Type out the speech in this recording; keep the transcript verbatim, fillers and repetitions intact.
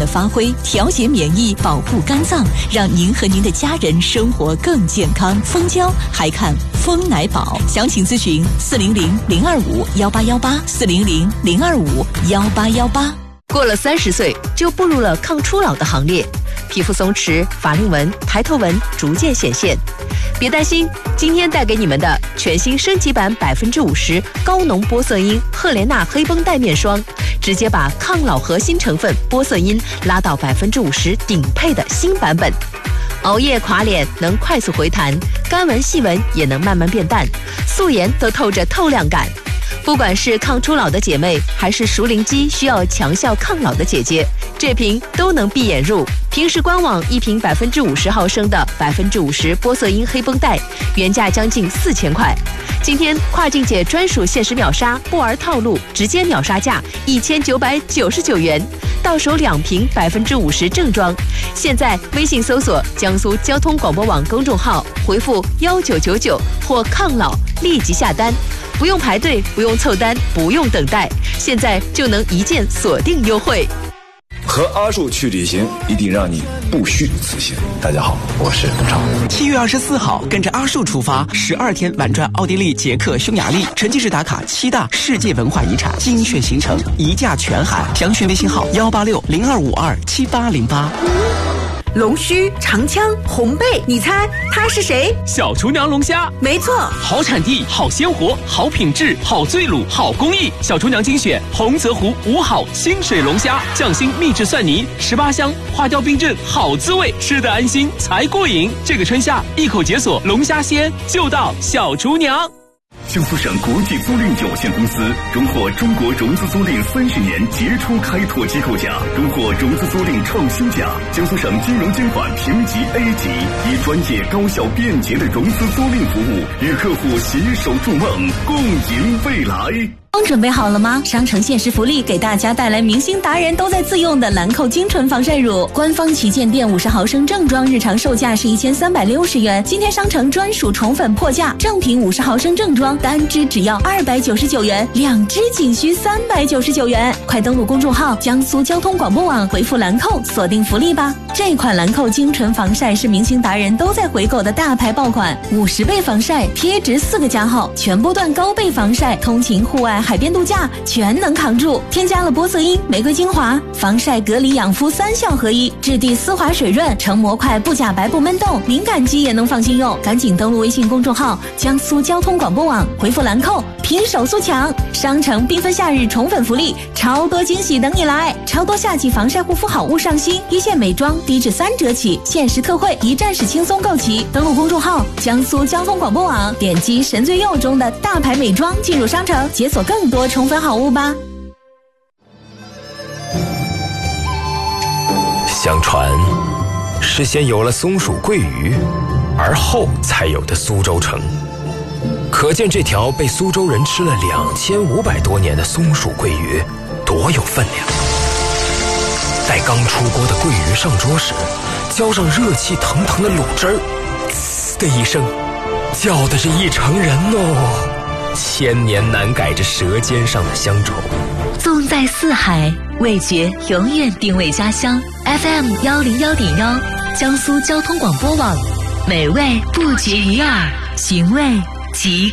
的发挥，调节免疫，保护肝脏，让您和您的家人生活更健康。蜂胶还看蜂奶宝，详情咨询四零零零二五幺八幺八四零零零二五幺八幺八。 过了三十岁，就步入了抗初老的行列，皮肤松弛、法令纹、抬头纹逐渐显现。别担心，今天带给你们的全新升级版百分之五十高浓玻色因赫莲娜黑绷带面霜，直接把抗老核心成分玻色因拉到百分之五十顶配的新版本。熬夜垮脸能快速回弹，干纹细纹也能慢慢变淡，素颜都透着透亮感。不管是抗初老的姐妹，还是熟龄肌需要强效抗老的姐姐，这瓶都能闭眼入。平时官网一瓶百分之五十毫升的百分之五十玻色因黑绷带，原价将近四千块。今天跨境姐专属限时秒杀不玩套路，直接秒杀价一千九百九十九元，到手两瓶百分之五十正装。现在微信搜索江苏交通广播网公众号，回复幺九九九或抗老，立即下单。不用排队，不用凑单，不用等待，现在就能一键锁定优惠。 和阿树去旅行，一定让你不虚此行。大家好，我是董超。 七月二十四号，跟着阿树出发，十二天玩转奥地利、捷克、匈牙利，沉浸式打卡七大世界文化遗产，精选行程，一价全含。详询微信号幺八六零二五二七八零八。 龙须、长枪、红背，你猜他是谁？ 小厨娘龙虾， 没错， 好产地，好鲜活，好品质，好醉卤，好工艺。小厨娘精选洪泽湖五好清水龙虾，匠心秘制蒜泥，十八香，花雕冰镇，好滋味，吃得安心才过瘾。这个春夏，一口解锁龙虾鲜，就到小厨娘。 江苏省国际租赁有限公司荣获中国融资租赁三十年杰出开拓机构奖，荣获融资租赁创新奖。江苏省金融监管评级 A 级，以专业、高效、便捷的融资租赁服务，与客户携手筑梦，共赢未来。 准备好了吗？商城限时福利给大家带来明星达人都在自用的兰蔻精纯防晒乳，官方旗舰店五十毫升正装日常售价是一千三百六十元，今天商城专属宠粉破价，正品五十毫升正装单支只要二百九十九元，两支仅需三百九十九元。快登录公众号江苏交通广播网，回复兰蔻锁定福利吧。这款兰蔻精纯防晒是明星达人都在回购的大牌爆款，五十倍防晒，贴纸四个加号，全波段高倍防晒，通勤户外海边度假全能扛住。添加了玻色因、玫瑰精华，防晒隔离养肤三效合一，质地丝滑水润，成膜快，不假白不闷痘，敏感肌也能放心用。赶紧登录微信公众号江苏交通广播网，回复兰蔻拼手速抢。商城缤纷夏日宠粉福利，超多惊喜等你来，超多夏季防晒护肤好物上新，一线美妆低至三折起，限时特惠，一站式轻松购齐。登录公众号江苏交通广播网，点击神最右中的大牌美妆进入商城，解锁更多宠粉好物吧。 相传是先有了松鼠桂鱼，而后才有的苏州城，可见这条被苏州人吃了两千五百多年的松鼠桂鱼多有分量。待刚出锅的桂鱼上桌时，浇上热气腾腾的卤汁儿，呲的一声，叫的是一城人哦，千年难改这舌尖上的乡愁。 纵在四海，味觉永远定位家乡。F M 幺零幺点幺，江苏交通广播网，美味不绝于耳，寻味即